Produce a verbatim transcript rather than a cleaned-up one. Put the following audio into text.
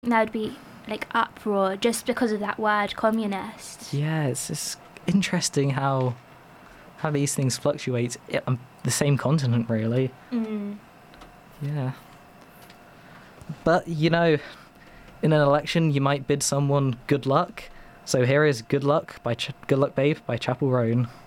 there would be like uproar just because of that word communist. Yeah, it's just interesting how how these things fluctuate on the same continent, really. Mm. Yeah. But, you know, in an election, you might bid someone good luck. So here is Good Luck by Ch- Good Luck Babe by Chapel Roan.